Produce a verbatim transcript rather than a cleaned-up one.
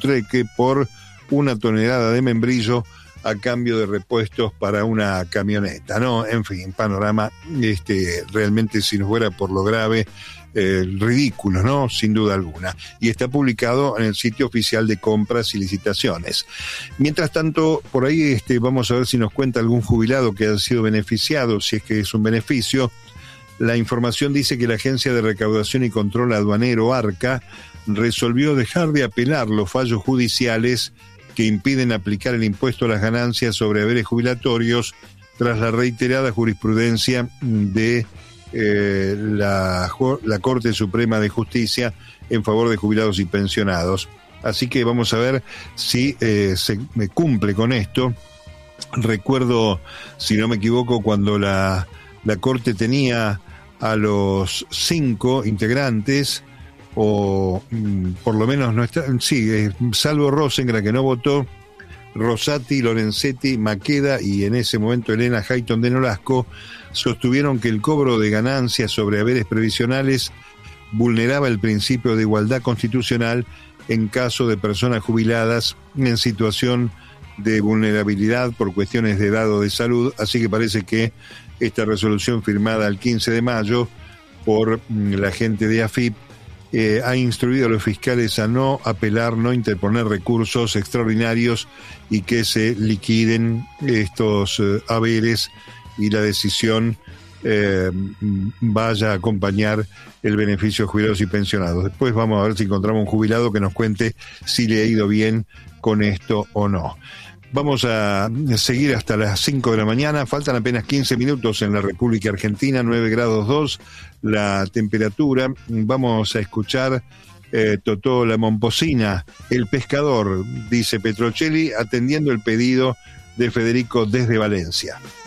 trueque por una tonelada de membrillo a cambio de repuestos para una camioneta, ¿no? En fin, panorama este, realmente, si no fuera por lo grave, eh, ridículo, ¿no? Sin duda alguna. Y está publicado en el sitio oficial de compras y licitaciones. Mientras tanto, por ahí este, vamos a ver si nos cuenta algún jubilado que ha sido beneficiado, si es que es un beneficio. La información dice que la Agencia de Recaudación y Control Aduanero, ARCA, resolvió dejar de apelar los fallos judiciales que impiden aplicar el impuesto a las ganancias sobre haberes jubilatorios tras la reiterada jurisprudencia de eh, la, la Corte Suprema de Justicia en favor de jubilados y pensionados. Así que vamos a ver si eh, se cumple con esto. Recuerdo, si no me equivoco, cuando la, la Corte tenía a los cinco integrantes, o mm, por lo menos no está, sí, eh, salvo Rosengren, que no votó, Rosati, Lorenzetti, Maqueda y en ese momento Elena Hayton de Nolasco sostuvieron que el cobro de ganancias sobre haberes previsionales vulneraba el principio de igualdad constitucional en caso de personas jubiladas en situación de vulnerabilidad por cuestiones de edad o de salud. Así que parece que esta resolución firmada el quince de mayo por mm, la gente de A F I P Eh, ha instruido a los fiscales a no apelar, no interponer recursos extraordinarios y que se liquiden estos eh, haberes y la decisión eh, vaya a acompañar el beneficio de jubilados y pensionados. Después vamos a ver si encontramos un jubilado que nos cuente si le ha ido bien con esto o no. Vamos a seguir hasta las cinco de la mañana, faltan apenas quince minutos en la República Argentina, nueve grados dos la temperatura. Vamos a escuchar eh, Totó la Momposina, el pescador, dice Petrocelli, atendiendo el pedido de Federico desde Valencia.